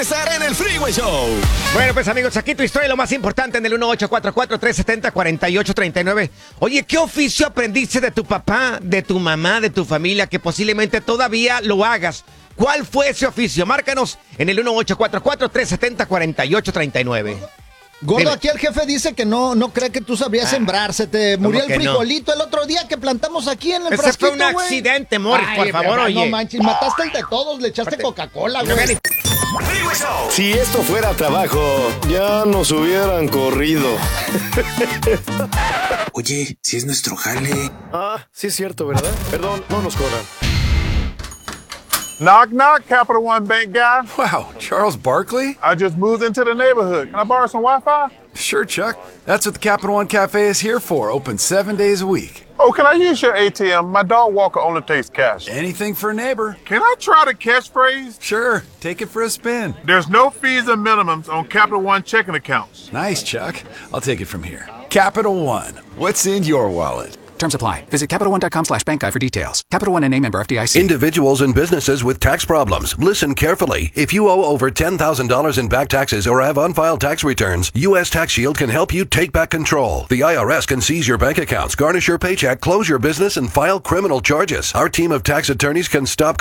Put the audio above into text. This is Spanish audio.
estar en el Freeway Show. Bueno, pues amigos, aquí tu historia, lo más importante en el 1844-370-4839. Oye, ¿qué oficio aprendiste de tu papá, de tu mamá, de tu familia, que posiblemente todavía lo hagas? ¿Cuál fue ese oficio? Márcanos en el 1844-370-4839. Gordo, Dime. aquí el jefe dice que no cree que tú sabías sembrar. Se te murió el que no? frijolito el otro día que plantamos aquí en el Ese frasquito, fue un güey. accidente, Morris, por favor, no oye. manches, mataste el de todos, le echaste Coca-Cola, güey. Freeway Show. Si esto fuera trabajo, ya nos hubieran corrido. Oye, si es nuestro jale. Ah, sí es cierto, ¿verdad? Perdón, no nos corran. Knock, knock, Capital One Bank guy. Wow, Charles Barkley? I just moved into the neighborhood. Can I borrow some Wi-Fi? Sure, Chuck. That's what the Capital One Cafe is here for, open 7 days a week. Oh, can I use your ATM? My dog walker only takes cash. Anything for a neighbor. Can I try the catchphrase? Sure, take it for a spin. There's no fees and minimums on Capital One checking accounts. Nice, Chuck. I'll take it from here. Capital One. What's in your wallet? Terms apply. Visit CapitalOne.com/bankguy for details. Capital One, a member FDIC. Individuals and businesses with tax problems. Listen carefully. If you owe over $10,000 in back taxes or have unfiled tax returns, U.S. Tax Shield can help you take back control. The IRS can seize your bank accounts, garnish your paycheck, close your business, and file criminal charges. Our team of tax attorneys can stop